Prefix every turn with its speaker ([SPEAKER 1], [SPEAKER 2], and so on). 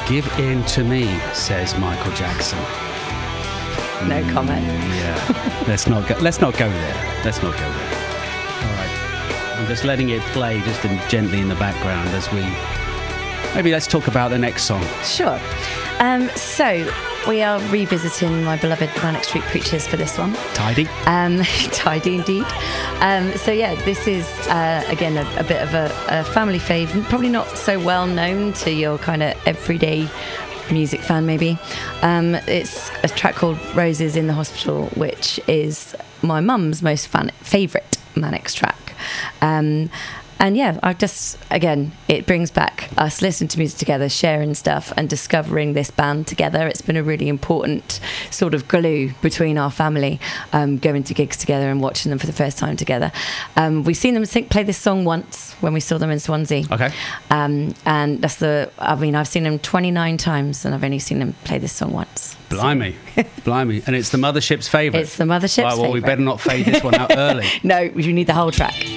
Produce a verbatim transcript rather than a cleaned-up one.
[SPEAKER 1] Give in to me, says Michael Jackson.
[SPEAKER 2] No comment.
[SPEAKER 1] Mm, yeah. let's not go. Let's not go there. Let's not go there. All right. I'm just letting it play just in, gently in the background as we. Maybe let's talk about the next song.
[SPEAKER 2] Sure. Um, so we are revisiting my beloved Manic Street Preachers for this one.
[SPEAKER 1] Tidy.
[SPEAKER 2] Um, tidy indeed. Um, so yeah, this is uh, again a, a bit of a, a family favourite, probably not so well known to your kind of everyday music fan maybe. Um, it's a track called Roses in the Hospital, which is my mum's most fan- favourite Manics track. Um, And yeah, I just, again, it brings back us listening to music together, sharing stuff and discovering this band together. It's been a really important sort of glue between our family, um, going to gigs together and watching them for the first time together. Um, we've seen them sing, play this song once when we saw them in Swansea.
[SPEAKER 1] Okay.
[SPEAKER 2] Um, and that's the, I mean, I've seen them twenty-nine times and I've only seen them play this song once.
[SPEAKER 1] Blimey. Blimey. And it's the Mothership's favourite.
[SPEAKER 2] It's the Mothership's
[SPEAKER 1] Right, well, we
[SPEAKER 2] favourite.
[SPEAKER 1] better not fade this one out early.
[SPEAKER 2] No, you need the whole track.